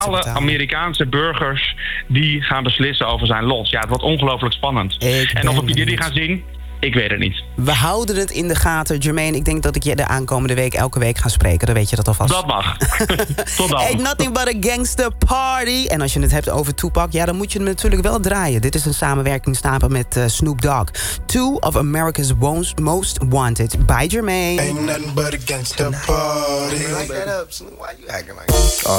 alle Amerikaanse burgers die gaan beslissen over zijn lot. Ja, het wordt ongelooflijk spannend. En of we jullie gaan zien, ik weet het niet. We houden het in de gaten. Jermaine, ik denk dat ik je de aankomende week elke week ga spreken. Dan weet je dat alvast. Dat mag. Tot dan. Ain't nothing but a gangster party. En als je het hebt over Tupac, ja, dan moet je hem natuurlijk wel draaien. Dit is een samenwerking samen met Snoop Dogg. Two of America's Most Wanted. By Jermaine. Ain't nothing but a gangster party. Like that up, Snoop. Why you acting like that?